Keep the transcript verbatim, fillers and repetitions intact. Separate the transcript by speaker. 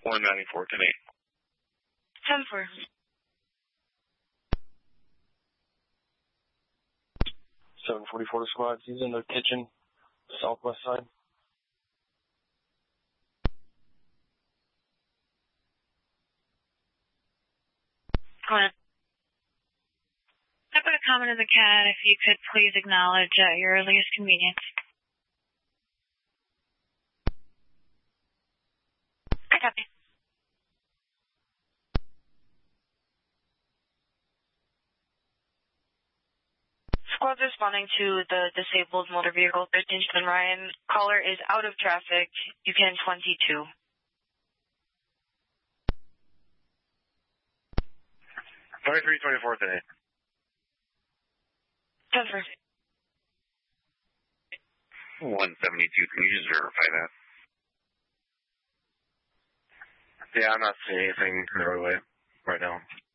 Speaker 1: one ninety-four today.
Speaker 2: ten four.
Speaker 1: seven forty-four squad, he's in the kitchen, southwest side.
Speaker 2: Go ahead. I put a comment in the cat if you could please acknowledge at your earliest convenience. I copy. Squad's responding to the disabled motor vehicle thirteen seven Ryan. Caller is out of traffic. You can twenty-two.
Speaker 1: twenty-three twenty-four today.
Speaker 2: ten four.
Speaker 1: one seventy-two, can you just verify that? Yeah, I'm not seeing anything the other way right now.